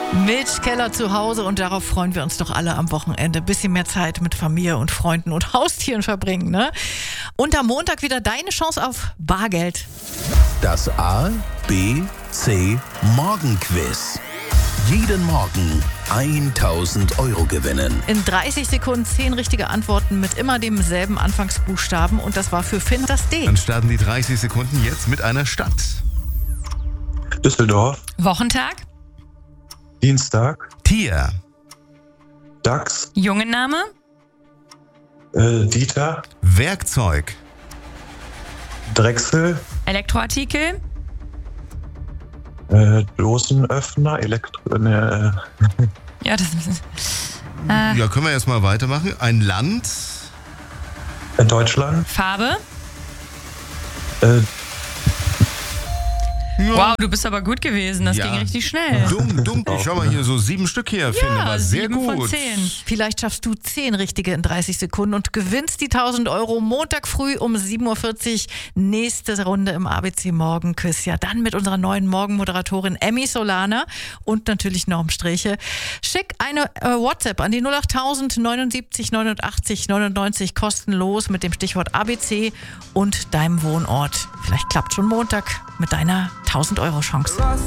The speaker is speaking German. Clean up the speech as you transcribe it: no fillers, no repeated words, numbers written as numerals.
Mit Keller zu Hause und darauf freuen wir uns doch alle am Wochenende. Ein bisschen mehr Zeit mit Familie und Freunden und Haustieren verbringen, ne? Und am Montag wieder deine Chance auf Bargeld. Das A, B, C Morgenquiz. Jeden Morgen 1000 Euro gewinnen. In 30 Sekunden 10 richtige Antworten mit immer demselben Anfangsbuchstaben. Und das war für Finn das D. Dann starten die 30 Sekunden jetzt mit einer Stadt. Düsseldorf, Wochentag, Dienstag, Tier. Dachs, Jungenname, Dieter, Werkzeug. Drechsel, Elektroartikel, Dosenöffner, ja, das ist Ja, können wir erstmal weitermachen. Ein Land. Deutschland, Farbe. Ja. Wow, du bist aber gut gewesen. Das ging richtig schnell. Dunkel. Schau mal hier, so 7 Stück hier. Finde war sehr 7 gut. von 10. Vielleicht schaffst du 10 richtige in 30 Sekunden und gewinnst die 1000 Euro Montag früh um 7.40 Uhr. Nächste Runde im ABC Morgenquiz. Ja, dann mit unserer neuen Morgenmoderatorin Emmy Solana und natürlich Norm Streche. Schick eine WhatsApp an die 08000 79 89 99 kostenlos mit dem Stichwort ABC und deinem Wohnort. Vielleicht klappt schon Montag mit deiner 1000 Euro Chance.